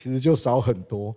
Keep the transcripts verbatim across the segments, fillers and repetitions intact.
其实就少很多。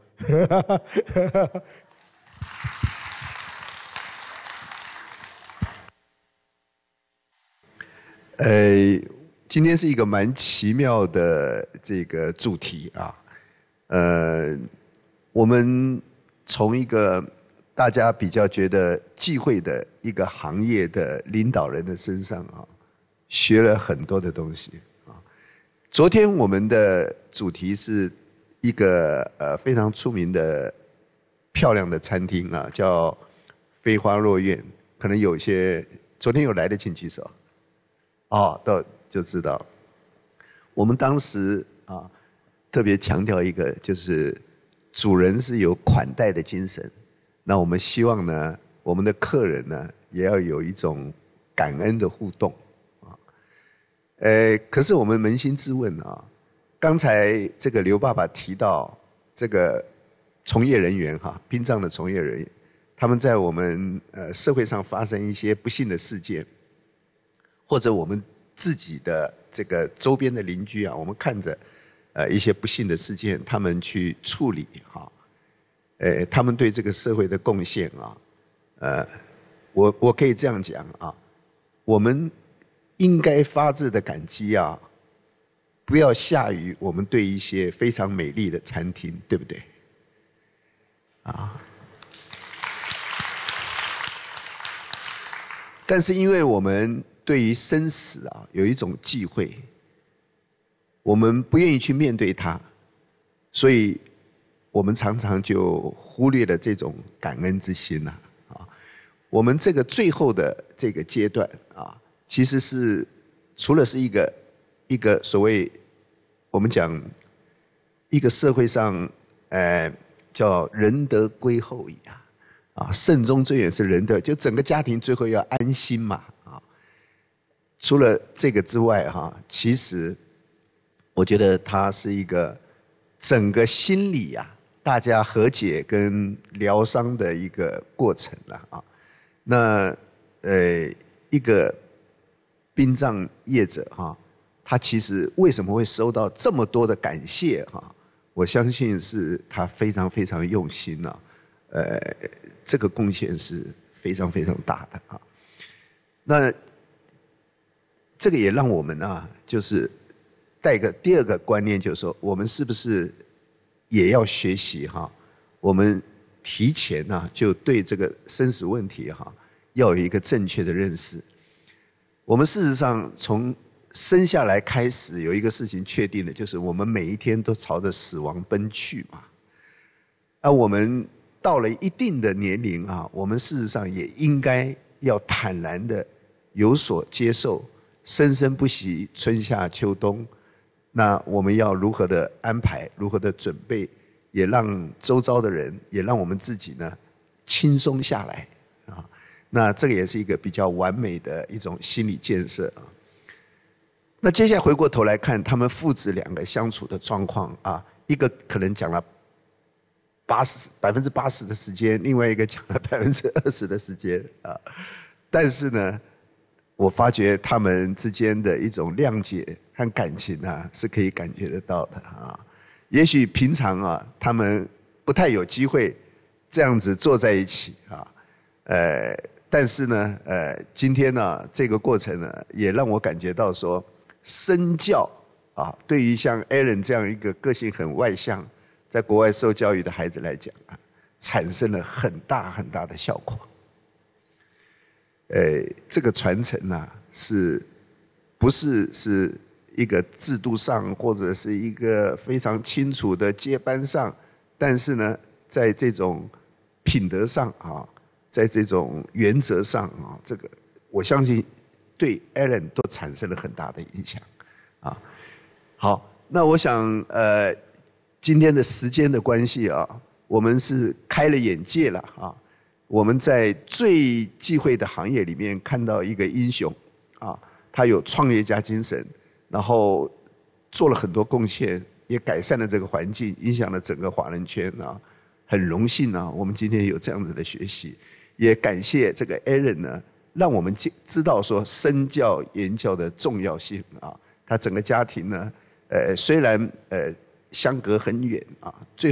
呃，今天是一个蛮奇妙的这个主题啊，呃，我们从一个大家比较觉得忌讳的一个行业的领导人的身上啊，学了很多的东西啊。昨天我们的主题是一个呃非常出名的漂亮的餐厅啊，叫飞花落苑，可能有些昨天有来的请举手。哦，到就知道，我们当时啊特别强调一个，就是主人是有款待的精神。那我们希望呢，我们的客人呢也要有一种感恩的互动啊。呃，可是我们扪心自问啊，刚才这个刘爸爸提到这个从业人员哈，殡葬的从业人员，他们在我们呃社会上发生一些不幸的事件。或者我们自己的这个周边的邻居啊，我们看着呃一些不幸的事件，他们去处理哈，呃，他们对这个社会的贡献啊，呃，我我可以这样讲啊，我们应该发自的感激啊，不要下于我们对一些非常美丽的餐厅，对不对？啊。但是因为我们对于生死啊有一种忌讳，我们不愿意去面对它，所以我们常常就忽略了这种感恩之心呐啊。我们这个最后的这个阶段啊，其实是除了是一个一个所谓我们讲一个社会上呃叫仁德归厚矣啊。啊，慎终追远是仁德，就整个家庭最后要安心嘛啊。除了这个之外哈，其实我觉得它是一个整个心理啊，大家和解跟疗伤的一个过程了啊。那呃，一个殡葬业者哈，他其实为什么会收到这么多的感谢哈？我相信是他非常非常用心呐、啊，呃。这个贡献是非常非常大的啊。那这个也让我们啊，就是带个第二个观念，就是说，我们是不是也要学习哈？我们提前呢、啊，就对这个生死问题哈，要有一个正确的认识。我们事实上从生下来开始，有一个事情确定的，就是我们每一天都朝着死亡奔去嘛。而我们到了一定的年龄啊，我们事实上也应该要坦然的有所接受，生生不息，春夏秋冬。那我们要如何的安排，如何的准备，也让周遭的人，也让我们自己呢轻松下来啊。那这个也是一个比较完美的一种心理建设啊。那接下来回过头来看，他们父子两个相处的状况啊，一个可能讲了。八十百分之八十的时间，另外一个讲了百分之二十的时间啊。但是呢，我发觉他们之间的一种谅解和感情啊，是可以感觉得到的啊。也许平常啊，他们不太有机会这样子坐在一起啊。呃，但是呢，呃，今天呢，这个过程呢，也让我感觉到说，身教啊，对于像 Aaron 这样一个个性很外向。在国外受教育的孩子来讲啊，产生了很大很大的效果。呃，这个传承啊，是不是是一个制度上或者是一个非常清楚的接班上？但是呢，在这种品德上啊，在这种原则上啊，这个我相信对 Aaron 都产生了很大的影响啊。好，那我想呃。今天的时间的关系啊，我们是开了眼界了啊！我们在最忌讳的行业里面看到一个英雄啊，他有创业家精神，然后做了很多贡献，也改善了这个环境，影响了整个华人圈啊。很荣幸啊，我们今天有这样子的学习，也感谢这个 Aaron 呢，让我们知道说身教言教的重要性啊。他整个家庭呢，呃，虽然呃。 相隔很远啊，